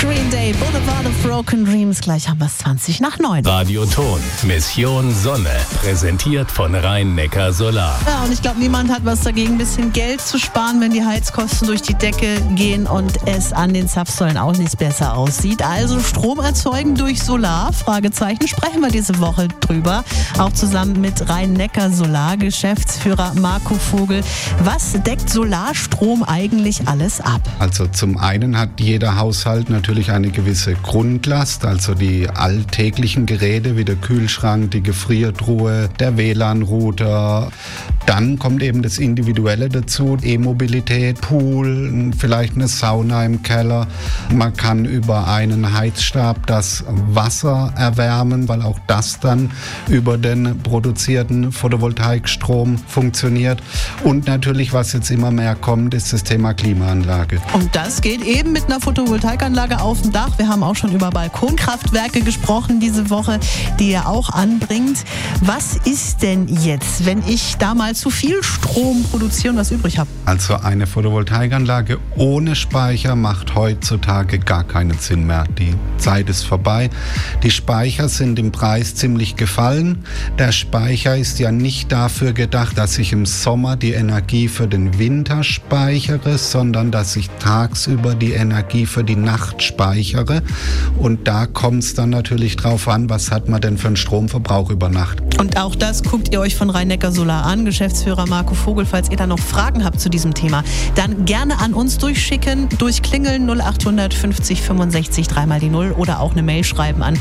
Green Day, Boulevard of Broken Dreams. Gleich haben wir es 20:09. Radioton, Mission Sonne. Präsentiert von Rhein-Neckar Solar. Ja, und ich glaube, niemand hat was dagegen, ein bisschen Geld zu sparen, wenn die Heizkosten durch die Decke gehen und es an den Zapfsäulen auch nicht besser aussieht. Also Strom erzeugen durch Solar? Fragezeichen. Sprechen wir diese Woche drüber. Auch zusammen mit Rhein-Neckar Solar, Geschäftsführer Marco Vogel. Was deckt Solarstrom eigentlich alles ab? Also zum einen hat jeder Haushalt natürlich eine gewisse Grundlast, also die alltäglichen Geräte wie der Kühlschrank, die Gefriertruhe, der WLAN-Router. Dann kommt eben das Individuelle dazu, E-Mobilität, Pool, vielleicht eine Sauna im Keller. Man kann über einen Heizstab das Wasser erwärmen, weil auch das dann über den produzierten Photovoltaikstrom funktioniert. Und natürlich, was jetzt immer mehr kommt, ist das Thema Klimaanlage. Und das geht eben mit einer Photovoltaikanlage auf dem Dach. Wir haben auch schon über Balkonkraftwerke gesprochen diese Woche, die ihr auch anbringt. Was ist denn jetzt, wenn ich da mal zu viel Strom produziere und was übrig habe? Also eine Photovoltaikanlage ohne Speicher macht heutzutage gar keinen Sinn mehr. Die Zeit ist vorbei. Die Speicher sind im Preis ziemlich gefallen. Der Speicher ist ja nicht dafür gedacht, dass ich im Sommer die Energie für den Winter speichere, sondern dass ich tagsüber die Energie für die Nacht speichere. Und da kommt es dann natürlich drauf an, was hat man denn für einen Stromverbrauch über Nacht. Und auch das guckt ihr euch von Rhein-Neckar Solar an. Geschäftsführer Marco Vogel, falls ihr da noch Fragen habt zu diesem Thema, dann gerne an uns durchschicken, durchklingeln 0800 50 65 3 die 0 oder auch eine Mail schreiben an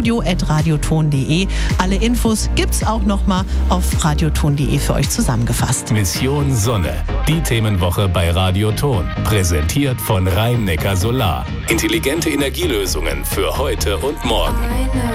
studio@radioton.de. Alle Infos gibt's auch nochmal auf radioton.de für euch zusammengefasst. Mission Sonne. Die Themenwoche bei Radioton. Präsentiert von Rhein-Neckar Solar. Intelligente Energielösungen für heute und morgen.